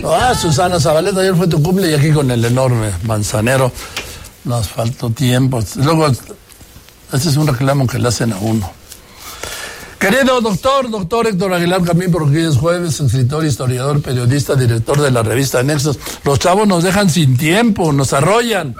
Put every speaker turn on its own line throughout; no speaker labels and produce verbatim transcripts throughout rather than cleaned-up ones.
Ah, Susana Zabaleta, ayer fue tu cumple y aquí con el enorme Manzanero nos faltó tiempo. Luego, ese es un reclamo que le hacen a uno. Querido doctor, doctor Héctor Aguilar Camín, porque hoy es jueves, escritor, historiador, periodista, director de la revista Nexos. Los chavos nos dejan sin tiempo, nos arrollan.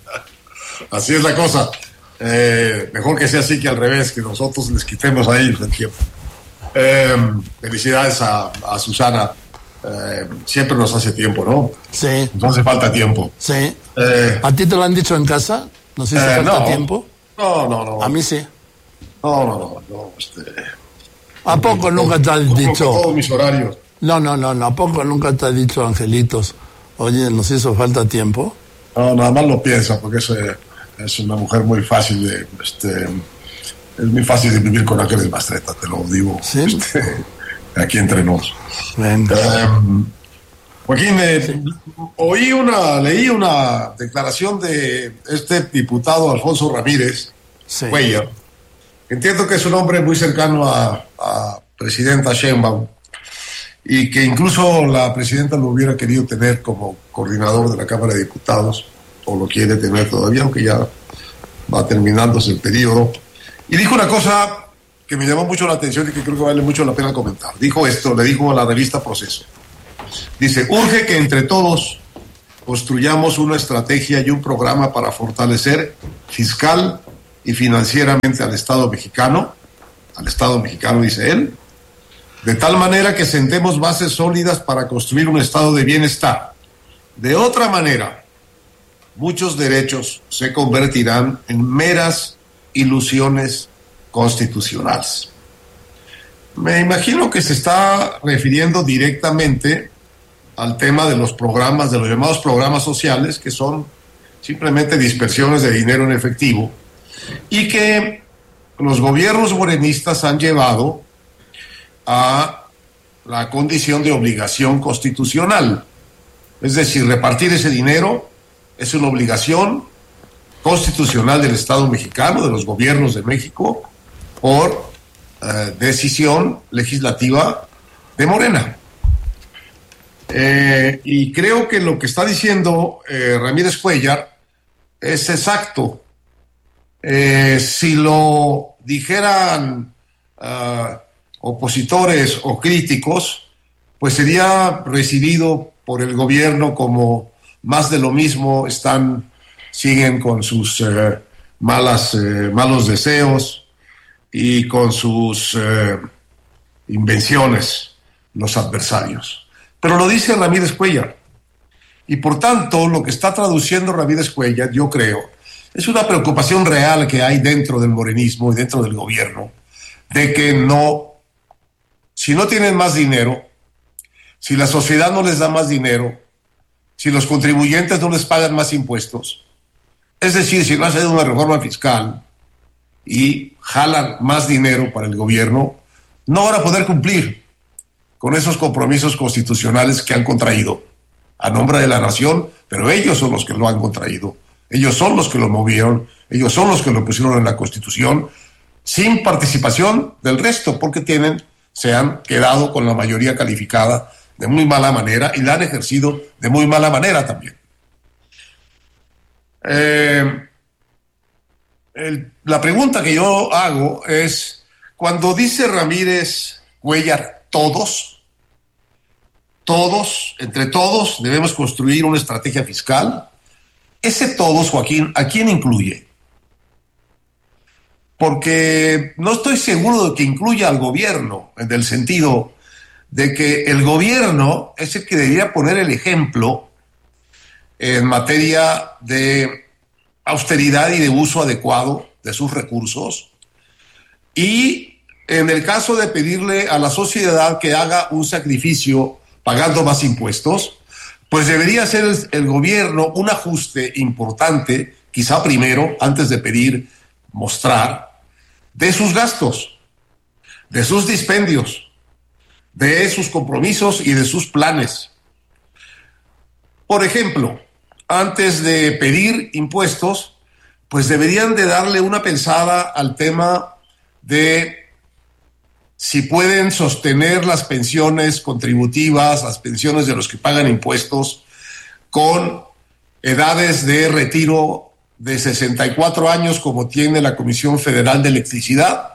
Así es la cosa. Eh, mejor que sea así que al revés, que nosotros les quitemos a ellos el tiempo. Eh, felicidades a, a Susana. Eh, siempre nos hace tiempo, ¿no?
Sí.
Nos hace falta tiempo.
Sí.
Eh,
¿A ti te lo han dicho en casa? ¿Nos hizo
eh,
falta
no,
tiempo?
No, no, no.
A mí sí.
No, no, no. no este,
¿A poco
con,
nunca te han
con,
dicho?
Con todos mis horarios.
No, no, no, no. ¿A poco nunca te ha dicho Angelitos? Oye, ¿nos hizo falta tiempo?
No, nada más lo piensa, porque es, eh, es una mujer muy fácil de... Este, es muy fácil de vivir con Ángeles Mastretta, te lo digo.
Sí.
Este, aquí entre nos.
Venga.
Eh, Joaquín, eh, sí. oí una, leí una declaración de este diputado Alfonso Ramírez
sí.
Cuellar. Entiendo que es un hombre muy cercano a, a presidenta Sheinbaum y que incluso la presidenta lo hubiera querido tener como coordinador de la Cámara de Diputados, o lo quiere tener todavía, aunque ya va terminándose el periodo. Y dijo una cosa que me llamó mucho la atención y que creo que vale mucho la pena comentar. Dijo esto, le dijo a la revista Proceso. Dice, urge que entre todos construyamos una estrategia y un programa para fortalecer fiscal y financieramente al Estado mexicano, al Estado mexicano, dice él, de tal manera que sentemos bases sólidas para construir un estado de bienestar. De otra manera, muchos derechos se convertirán en meras ilusiones constitucionales. Me imagino que se está refiriendo directamente al tema de los programas, de los llamados programas sociales, que son simplemente dispersiones de dinero en efectivo, y que los gobiernos morenistas han llevado a la condición de obligación constitucional. Es decir, repartir ese dinero es una obligación constitucional del Estado mexicano, de los gobiernos de México, por eh, decisión legislativa de Morena. Eh, y creo que lo que está diciendo eh, Ramírez Cuellar es exacto. Eh, si lo dijeran uh, opositores o críticos, pues sería recibido por el gobierno como más de lo mismo, están, siguen con sus eh, malas, eh, malos deseos y con sus eh, invenciones los adversarios. Pero lo dice Ramírez Cuellar. Y por tanto, lo que está traduciendo Ramírez Cuellar, yo creo, es una preocupación real que hay dentro del morenismo y dentro del gobierno, de que no, si no tienen más dinero, si la sociedad no les da más dinero, si los contribuyentes no les pagan más impuestos, es decir, si no hacen una reforma fiscal y jalan más dinero para el gobierno, no van a poder cumplir con esos compromisos constitucionales que han contraído a nombre de la nación, pero ellos son los que lo han contraído. Ellos son los que lo movieron, ellos son los que lo pusieron en la Constitución, sin participación del resto, porque tienen, se han quedado con la mayoría calificada de muy mala manera y la han ejercido de muy mala manera también. Eh, el, la pregunta que yo hago es, cuando dice Ramírez Cuellar, todos, todos, entre todos debemos construir una estrategia fiscal. Ese todos, Joaquín, ¿a quién incluye? Porque no estoy seguro de que incluya al gobierno, en el sentido de que el gobierno es el que debería poner el ejemplo en materia de austeridad y de uso adecuado de sus recursos, y en el caso de pedirle a la sociedad que haga un sacrificio pagando más impuestos, pues debería hacer el, el gobierno un ajuste importante, quizá primero, antes de pedir, mostrar, de sus gastos, de sus dispendios, de sus compromisos y de sus planes. Por ejemplo, antes de pedir impuestos, pues deberían de darle una pensada al tema de si pueden sostener las pensiones contributivas, las pensiones de los que pagan impuestos, con edades de retiro de sesenta y cuatro años como tiene la Comisión Federal de Electricidad.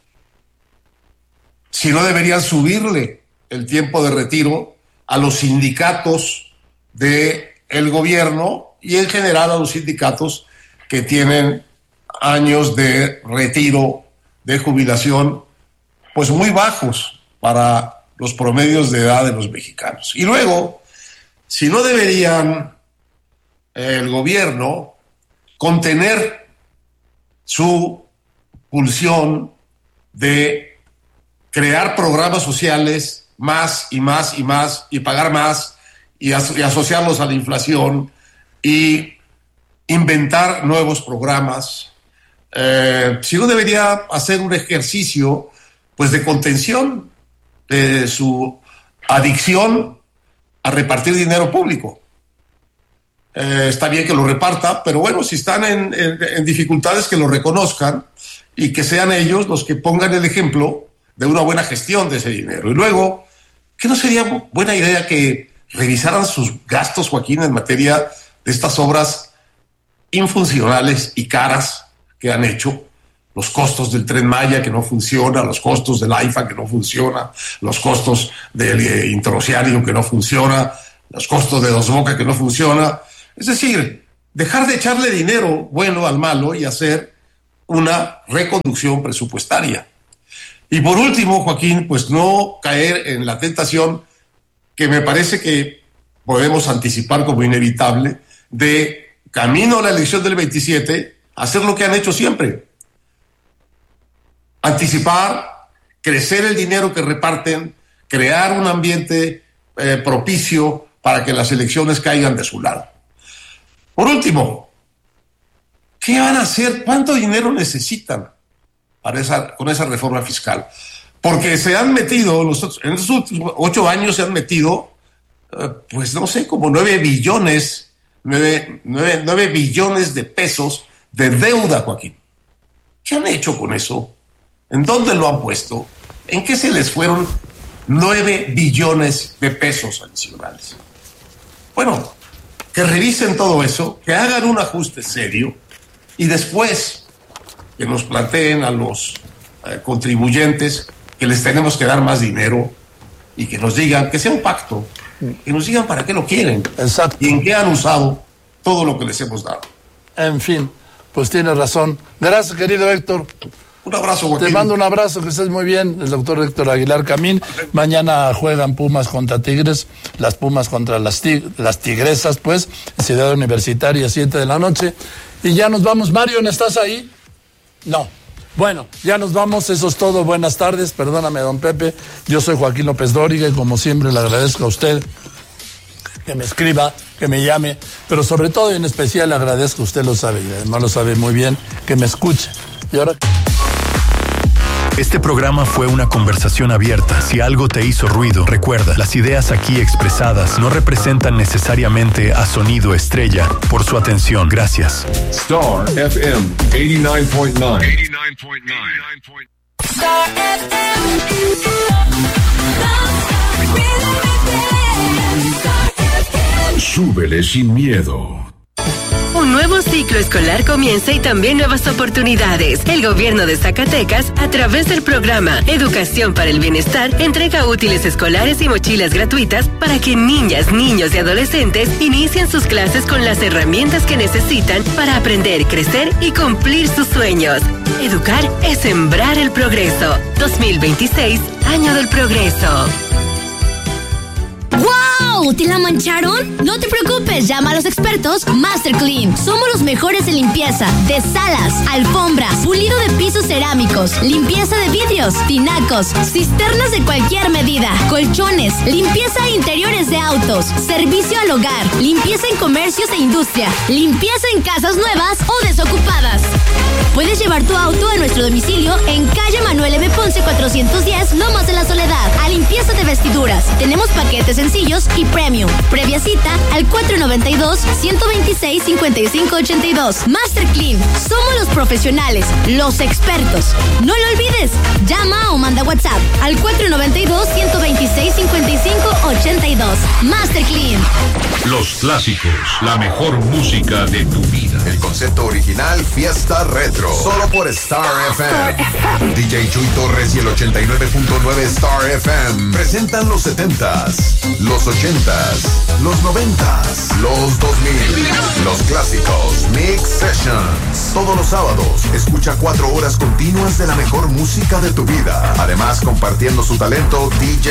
Si no deberían subirle el tiempo de retiro a los sindicatos del gobierno y en general a los sindicatos que tienen años de retiro, de jubilación, pues muy bajos para los promedios de edad de los mexicanos. Y luego, si no deberían el gobierno contener su pulsión de crear programas sociales más y más y más y pagar más y, as- y asociarlos a la inflación y inventar nuevos programas, eh, si no debería hacer un ejercicio pues de contención de su adicción a repartir dinero público. Eh, está bien que lo reparta, pero bueno, si están en, en, en dificultades, que lo reconozcan y que sean ellos los que pongan el ejemplo de una buena gestión de ese dinero. Y luego, ¿qué no sería buena idea que revisaran sus gastos, Joaquín, en materia de estas obras infuncionales y caras que han hecho? Los costos del Tren Maya que no funciona, los costos del AIFA que no funciona, los costos del eh, interoceánico que no funciona, los costos de Dos Bocas que no funciona. Es decir, dejar de echarle dinero bueno al malo y hacer una reconducción presupuestaria. Y por último, Joaquín, pues no caer en la tentación que me parece que podemos anticipar como inevitable, de camino a la elección del veintisiete, hacer lo que han hecho siempre. Anticipar, crecer el dinero que reparten, crear un ambiente eh, propicio para que las elecciones caigan de su lado. Por último, ¿qué van a hacer? ¿Cuánto dinero necesitan para esa, con esa reforma fiscal? Porque se han metido, los, en los últimos ocho años se han metido, eh, pues no sé, como nueve billones, nueve, nueve, nueve billones de pesos de deuda, Joaquín. ¿Qué han hecho con eso? ¿En dónde lo han puesto? ¿En qué se les fueron nueve billones de pesos adicionales? Bueno, que revisen todo eso, que hagan un ajuste serio y después que nos planteen a los eh, contribuyentes que les tenemos que dar más dinero y que nos digan, que sea un pacto, que nos digan para qué lo quieren.
Exacto.
Y en qué han usado todo lo que les hemos dado.
En fin, pues tienes razón. Gracias, querido Héctor.
Un abrazo, Joaquín.
Te mando un abrazo, que estés muy bien. El doctor Héctor Aguilar Camín. Mañana juegan Pumas contra Tigres, las Pumas contra las, tig- las Tigresas, pues, en Ciudad Universitaria, siete de la noche. Y ya nos vamos. Marion, ¿estás ahí? No. Bueno, ya nos vamos, eso es todo. Buenas tardes, perdóname, don Pepe. Yo soy Joaquín López Dóriga y como siempre le agradezco a usted que me escriba, que me llame, pero sobre todo y en especial le agradezco, usted lo sabe y además lo sabe muy bien, que me escuche. Y ahora...
Este programa fue una conversación abierta. Si algo te hizo ruido, recuerda, las ideas aquí expresadas no representan necesariamente a Sonido Estrella. Por su atención, gracias.
Star F M eighty-nine point nine.
eighty-nine point nine.
Star F M.
Súbele sin miedo.
Un nuevo ciclo escolar comienza y también nuevas oportunidades. El gobierno de Zacatecas, a través del programa Educación para el Bienestar, entrega útiles escolares y mochilas gratuitas para que niñas, niños y adolescentes inicien sus clases con las herramientas que necesitan para aprender, crecer y cumplir sus sueños. Educar es sembrar el progreso. dos mil veintiséis, Año del Progreso.
¡Wow! ¿Te la mancharon? No te preocupes, llama a los expertos Master Clean. Somos los mejores en limpieza de salas, alfombras, pulido de pisos cerámicos, limpieza de vidrios, tinacos, cisternas de cualquier medida, colchones, limpieza de interiores de autos, servicio al hogar, limpieza en comercios e industria, limpieza en casas nuevas o desocupadas. Puedes llevar tu auto a nuestro domicilio en calle Manuel M. Ponce cuatrocientos diez, Lomas de la Soledad, a limpieza de vestiduras. Tenemos paquetes sencillos y premium. Previa cita al cuatro noventa y dos, ciento veintiséis, cincuenta y cinco ochenta y dos. Master Clean, somos los profesionales, los expertos. No lo olvides, llama o manda WhatsApp al cuatro noventa y dos, ciento veintiséis, cincuenta y cinco ochenta y dos. Master Clean.
Los clásicos, la mejor música de tu vida.
El concepto original Fiesta Retro, solo por Star F M. D J Chuy Torres y el ochenta y nueve punto nueve Star F M presentan los setentas, los ochentas, los noventas, los dos mil, los clásicos Mix Sessions. Todos los sábados, escucha cuatro horas continuas de la mejor música de tu vida. Además, compartiendo su talento, D J